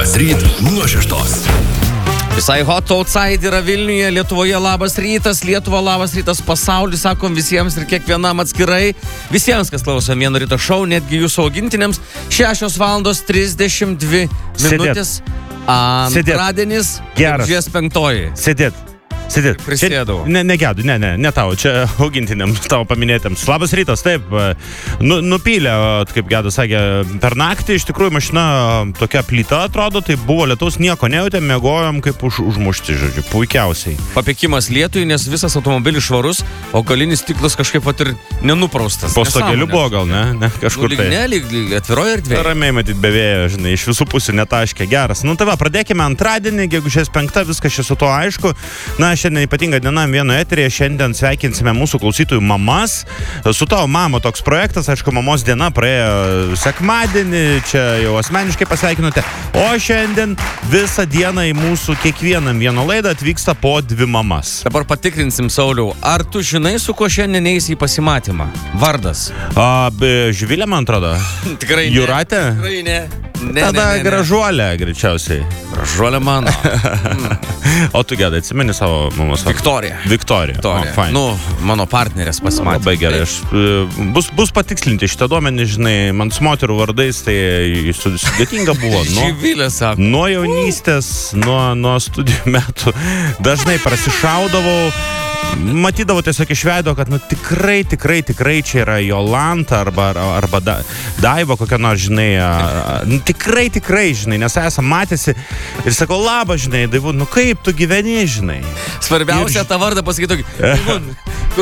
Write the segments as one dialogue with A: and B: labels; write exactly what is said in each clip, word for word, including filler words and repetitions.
A: Kasryt nuo šeštos.
B: Visai hot outside yra Vilniuje, Lietuvoje labas rytas, Lietuva labas rytas, pasaulį, sakom visiems ir kiekvienam atskirai. Visiems, kas klauso vieno ryto šou, netgi jūsų augintiniams, šešios valandos trisdešimt dvi minutės. Antradienis, gegužės penktoji.
C: Sėdėt. Sėdėt.
B: Prisėdau.
C: Ne, negėdu, ne, ne, ne tau, čia augintiniam, tavo paminėtėms. Labas rytas, taip, nu, nupylė, kaip Gedas sakė, per naktį, iš tikrųjų mašina tokia plyta atrodo, tai buvo lietaus, nieko nejautėm, mėgojom kaip už, užmušti, žodžiu, puikiausiai.
B: Papiekimas lietui, nes visas automobilis švarus, o galinis stiklas kažkaip pat ir nenupraustas.
C: Po stogeliu buvo gal, ne, ne kažkur
B: nu, lyg,
C: tai.
B: Ne, lyg, lyg atviroje erdvėje.
C: Ramiai matyt bevėjo, žinai, iš visų pusių netaškė, geras. Nu tai va, pradėkime antradienį, gegužės penktą, viskas čia su to aišku. Na, šiandien ypatinga diena vieno eteryje, šiandien sveikinsime mūsų klausytojų mamas. Su tavo mamo toks projektas, aišku, mamos diena praėjo sekmadienį, čia jau asmeniškai pasveikinote, o šiandien visą dieną į mūsų kiekvieną vieno laidą atvyksta po dvi mamas.
B: Dabar patikrinsim, Sauliau, ar tu žinai, su kuo šiandien eisi į pasimatymą? Vardas.
C: A, Živilė, man atrodo.
B: Tikrai ne.
C: Jūratė?
B: Tikrai ne. Ne,
C: Tada
B: ne, ne, ne.
C: Gražuolė, greičiausiai.
B: Gražuolė mano.
C: Mm. O tu, Gedai, atsimeni savo mamos?
B: Viktorija.
C: Viktorija.
B: Viktorija.
C: O,
B: nu, mano partnerės pasimatė.
C: Labai gerai. Aš, bus, bus patikslinti šitą duomenį, žinai, man su moterų vardais tai sudėtinga buvo. Nuo,
B: Živilė sako.
C: Nuo jaunystės, nuo, nuo studijų metų dažnai prasišaudavau. Matydavo tiesiog iš veido, kad nu tikrai, tikrai, tikrai čia yra Jolanta arba, arba da, Daiva kokia nors, žinai, a, a, nu, tikrai, tikrai, žinai, nes esam matėsi ir sakau, labas, žinai, Daivu, nu kaip tu gyveni, žinai.
B: Svarbiausia tą vardą pasakyti tokį.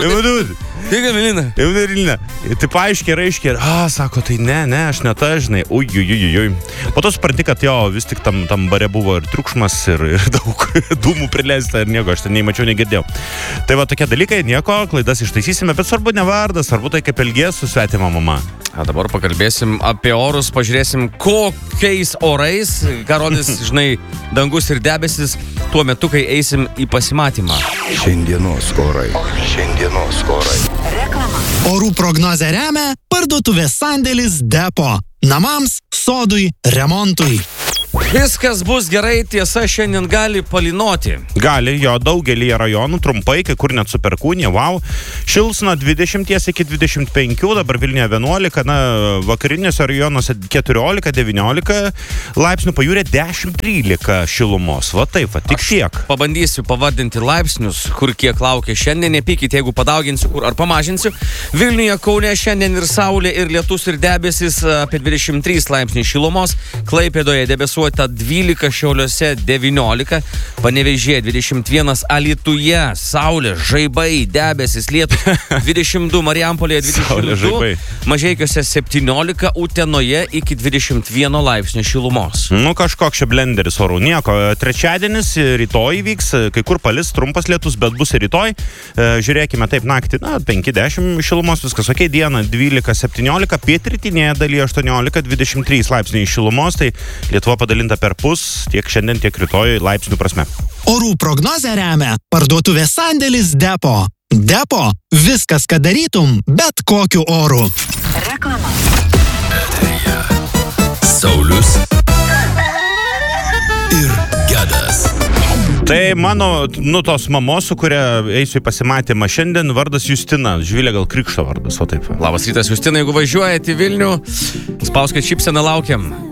B: Tik Evelina.
C: Evelina. Tai paaiškiai, aiškiai, a, sako, tai ne, ne, aš ne ta, žinai, ui, ui, ui, ui. Po to supranti, kad jo, vis tik tam, tam bare buvo ir triukšmas, ir, ir daug dūmų prileista, ir nieko, aš ten nei mačiau, nei girdėjau. Tai va tokie dalykai, nieko, klaidas ištaisysime, bet svarbu ne vardas, svarbu tai, kaip elgies su svetima mama.
B: A, dabar pakalbėsim apie orus, pažiūrėsim, kokiais orais, ką rodys, žinai, dangus ir debesis, tuo metu, kai eisim į pasimatymą.
A: Šiandienos orai. Šiandienos orai.
D: Reklama. Orų prognozę remia parduotuvės sandėlis Depo. Namams, sodui, remontui.
B: Viskas bus gerai, tiesa, šiandien gali palynoti.
C: Gali, jo, daugelį rajonų, trumpai, kai kur net su perkūnija, wow. Šils nuo dvidešimt iki dvidešimt penkių, dabar Vilniuje vienuolika, na, vakarinėse rajonuose keturiolika devyniolika laipsnių, pajūrė dešimt trylika šilumos. Va taip, va, tik tiek.
B: Pabandysiu pavardinti laipsnius, kur kiek laukia šiandien, nepykite, jeigu padauginsiu kur ar pamažinsiu. Vilniuje, Kaune šiandien ir saulė, ir lietus, ir debesis, apie dvidešimt trys laipsniai šilumos, Klaipėdoje debesuota dvylika, Šiauliuose devyniolika, Panevėžyje dvidešimt vienas, Alytuje saulė, žaibai, debesis, lietus dvidešimt du, Marijampolėje dvidešimt du, Mažeikiuose septyniolika, Utenoje iki dvidešimt vieno laipsnio šilumos.
C: Nu, kažkoks čia blenderis orų, nieko. Trečiadienis, rytoj vyks, kai kur palis trumpas lietus, bet bus ir rytoj. Žiūrėkime taip naktį, na, penki dešimt šilumos, viskas ok, dieną dvylika septyniolika, pietrytinėje dalyje aštuoniolika dvidešimt trys laipsniai šilumos, tai Lietuva padalinta per pus, tiek šiandien, tiek rytoj laipsnių prasme.
D: Orų prognozę remia parduotuvės sandėlis Depo. Depo. Viskas, ką darytum, bet kokiu oru.
A: Reklama. Eterija. Saulius ir Gedas.
C: Tai mano, nu, tos mamos, su kuria eisiu į pasimatymą šiandien, vardas Justina. Živilė gal krikšto vardas, o taip.
B: Labas rytas, Justina, jeigu važiuojate į Vilnių, spauskit šypseną, laukiam.